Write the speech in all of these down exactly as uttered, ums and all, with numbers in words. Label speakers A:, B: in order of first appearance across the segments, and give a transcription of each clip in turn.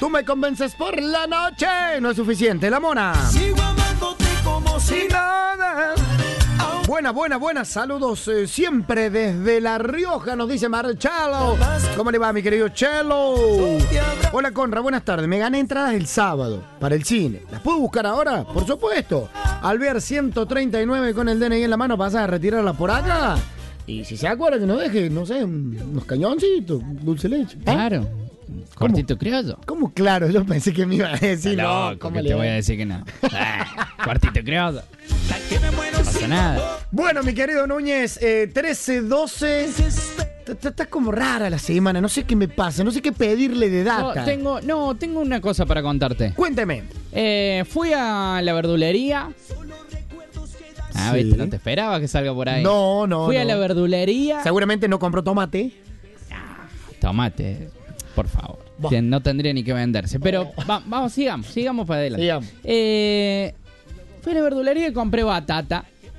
A: Tú me convences por la noche. No es suficiente, La Mona.
B: Sigo amándote como si
A: nada. Buenas, buenas, buenas. Saludos eh, siempre desde La Rioja, nos dice Marcelo. ¿Cómo le va, mi querido Chelo? Hola, Conra, buenas tardes. Me gané entradas el sábado para el cine. ¿Las puedo buscar ahora? Por supuesto. Alvear ciento treinta y nueve con el D N I en la mano, ¿vas a retirarla por acá? Y si se acuerda que nos deje, no sé, unos cañoncitos, dulce leche. ¿Eh?
C: Claro. Cuartito criollo.
A: ¿Cómo claro? Yo pensé que me iba a decir.
C: No,
A: No,
C: ¿cómo te voy a decir que no? Ah, cuartito criollo. No pasa nada.
A: Bueno, mi querido Núñez, eh, trece, doce. Está como rara la semana, no sé qué me pasa, no sé qué pedirle de data.
C: No, tengo, no, tengo una cosa para contarte.
A: Cuénteme.
C: Eh, fui a la verdulería. Ah,
A: Sí.
C: viste, no te esperaba que salga por ahí.
A: No, no,
C: Fui
A: no.
C: a la verdulería.
A: Seguramente no compró tomate.
C: Tomate, por favor.
A: Bah.
C: Que no tendría ni que venderse. Pero va- vamos, sigamos, sigamos para adelante.
A: Sigamos.
C: Eh, fui a la verdulería y compré batata.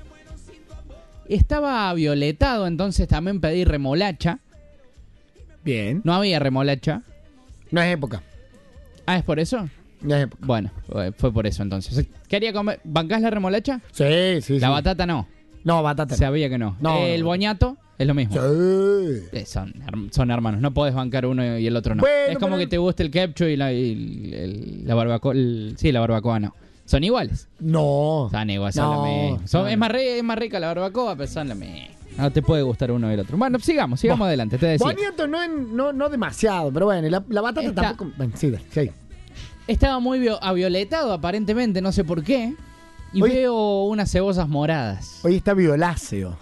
C: Estaba violetado, entonces también pedí remolacha.
A: Bien.
C: No había remolacha.
A: No es época.
C: Ah, ¿es por eso?
A: No es época.
C: Bueno, eh, fue por eso entonces. ¿Quería comer? ¿Bancás la remolacha?
A: Sí, sí,
C: La
A: sí.
C: batata no.
A: No, batata.
C: Sabía que no.
A: No,
C: el
A: no.
C: boñato es lo mismo.
A: Sí.
C: Eh, Son, her- son hermanos, no podés bancar uno y el otro no.
A: Bueno,
C: es como
A: pero-
C: que te guste el ketchup y la, y el- la barbacoa. el- sí, la barbacoa no. Son iguales.
A: No.
C: Son iguales, son
A: No,
C: lo mismo. Son-
A: no,
C: es,
A: no.
C: más ri- es más rica la barbacoa, pero son lo mismo. No te puede gustar uno y el otro. Bueno, sigamos, sigamos
A: Bo-
C: adelante. Te decía.
A: Boniato no, en- no, no demasiado, pero bueno, la, la batata
C: Está-
A: tampoco. Bueno, sí, sí.
C: Estaba muy vio- avioletado aparentemente, no sé por qué. Y
A: Oye.
C: veo unas cebollas moradas.
A: Hoy está violáceo.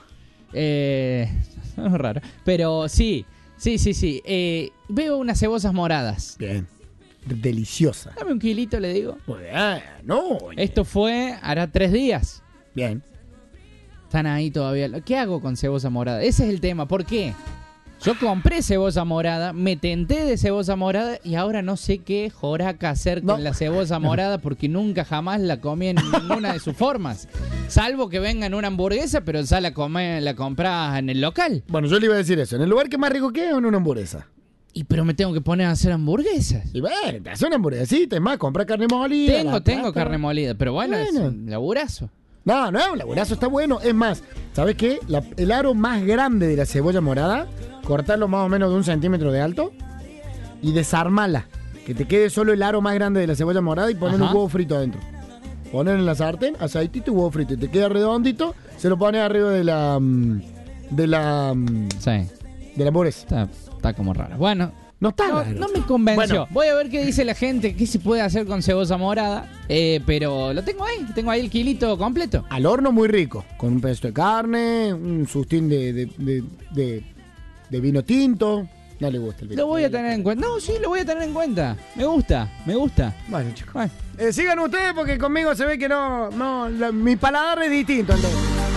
C: Eh, es raro. Pero sí, sí, sí, sí. Eh, veo unas cebollas moradas.
A: Bien. Deliciosa.
C: Dame un kilito, le digo.
A: Muy bien. No.
C: Esto fue, hará tres días.
A: Bien.
C: Están ahí todavía. ¿Qué hago con cebolla morada? Ese es el tema. ¿Por qué? Yo compré cebolla morada, me tenté de cebolla morada y ahora no sé qué joraca hacer con
A: No.
C: la cebolla morada porque nunca jamás la comí en ninguna de sus formas. Salvo que venga en una hamburguesa, pero ya la, come, la compras en el local.
A: Bueno, yo le iba a decir eso. En el lugar que más rico que es, en una hamburguesa.
C: Y pero me tengo que poner a hacer hamburguesas.
A: Y bueno, te hace una hamburguesita. Es más, compra carne molida.
C: Tengo,
A: la
C: tengo
A: plata.
C: carne molida, pero bueno,
A: Bueno.
C: es un laburazo.
A: No, no, un laburazo está bueno. Es más, ¿sabes qué? La- el aro más grande de la cebolla morada, cortarlo más o menos de un centímetro de alto y desarmarla. Que te quede solo el aro más grande de la cebolla morada y poner
C: Ajá.
A: un huevo frito adentro. Poner en la sartén, aceitito y huevo frito. Y te queda redondito, se lo pones arriba de la... mm, De la... mm,
C: Sí,
A: De la hamburguesa.
C: está, está como raro. Bueno,
A: No está
C: no,
A: raro.
C: no me convenció.
A: Bueno.
C: Voy a ver qué dice la gente, qué se puede hacer con cebolla morada. Eh, pero lo tengo ahí, tengo ahí el kilito completo.
A: Al horno muy rico, con un pedazo de carne, un sustín de, de, de, de- de vino tinto. No le gusta el vino
C: Lo voy a
A: tinto.
C: tener en cuenta. No, sí, lo voy a tener en cuenta. Me gusta, me gusta.
A: Bueno, chicos.
C: Bueno.
A: Eh, sigan ustedes porque conmigo se ve que no, no la- mi paladar es distinto. Entonces.